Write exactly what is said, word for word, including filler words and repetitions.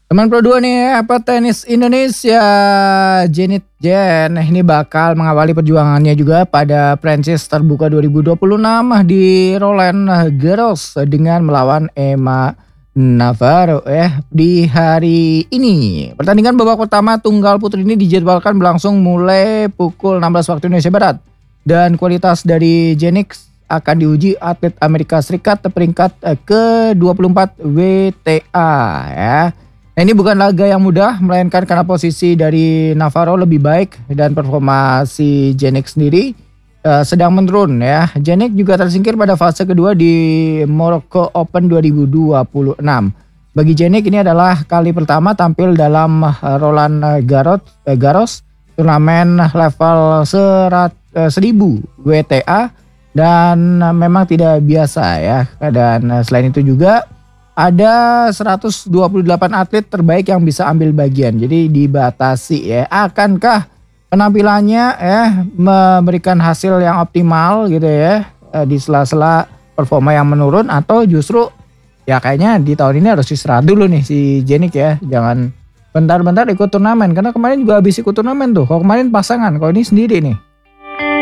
Teman Pro dua nih, petenis Indonesia Janeth Jen ini bakal mengawali perjuangannya juga pada Prancis Terbuka dua ribu dua puluh enam di Roland Garros dengan melawan Emma Navarro ya di hari ini. Pertandingan babak pertama tunggal putri ini dijadwalkan berlangsung mulai pukul enam belas waktu Indonesia Barat, dan kualitas dari Janeth akan diuji atlet Amerika Serikat peringkat ke dua puluh empat W T A ya. Nah, ini bukan laga yang mudah, melainkan karena posisi dari Navarro lebih baik dan performa si Janeth sendiri uh, sedang menurun ya. Janeth juga tersingkir pada fase kedua di Morocco Open dua ribu dua puluh enam. Bagi Janeth ini adalah kali pertama tampil dalam uh, Roland Garros, uh, Garros turnamen level serat, uh, seribu W T A, dan uh, memang tidak biasa ya. Dan uh, selain itu juga ada seratus dua puluh delapan atlet terbaik yang bisa ambil bagian. Jadi dibatasi ya. Akankah penampilannya ya memberikan hasil yang optimal gitu ya di sela-sela performa yang menurun, atau justru ya kayaknya di tahun ini harus istirahat dulu nih si Janeth ya. Jangan bentar-bentar ikut turnamen, karena kemarin juga habis ikut turnamen tuh. Kalau kemarin pasangan, kalau ini sendiri nih.